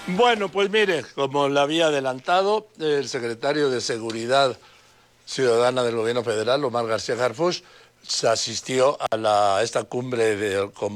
Bueno, pues mire, como le había adelantado, el secretario de Seguridad Ciudadana del Gobierno Federal, Omar García Harfuch, se asistió a esta cumbre con